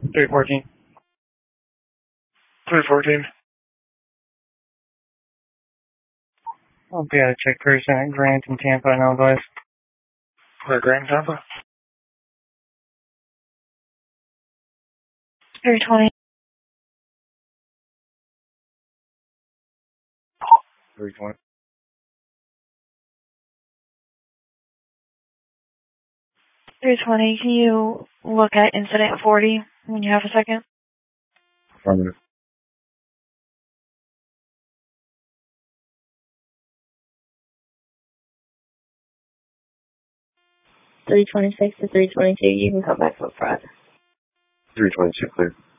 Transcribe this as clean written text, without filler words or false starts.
314. 314. I'll be out of check person at Grant in Tampa and Illinois. Grant, Tampa? 320. 320. 320. Can you look at incident 40 when you have a second? Affirmative. 326 to 322, you can come back up front. 322, clear.